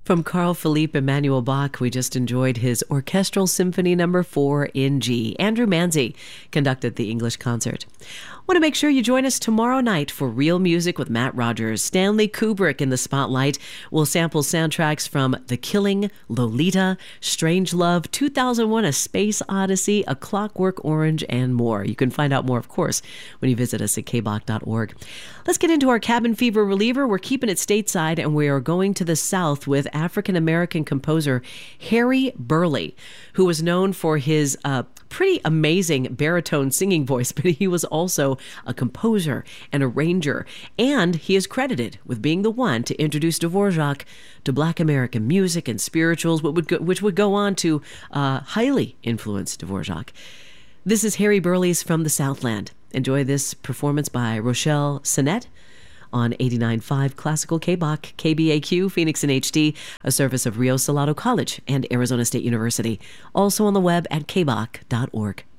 From Carl Philipp Emanuel Bach, we just enjoyed his Orchestral Symphony No. 4 in G. Andrew Manzi conducted the English concert. Want to make sure you join us tomorrow night for Real Music with Matt Rogers. Stanley Kubrick in the spotlight will sample soundtracks from The Killing, Lolita, Strangelove, 2001: A Space Odyssey, A Clockwork Orange, and more. You can find out more, of course, when you visit us at kbach.org. Let's get into our cabin fever reliever. We're keeping it stateside, and we are going to the South with African-American composer Harry Burleigh, who was known for his pretty amazing baritone singing voice, but he was also a composer and arranger, and he is credited with being the one to introduce Dvorak to Black American music and spirituals, which would go on to highly influence Dvorak. This is Harry Burleigh's From the Southland. Enjoy this performance by Rochelle Sinnett on 89.5 Classical KBach, KBAQ, Phoenix in HD, a service of Rio Salado College and Arizona State University. Also on the web at kbach.org.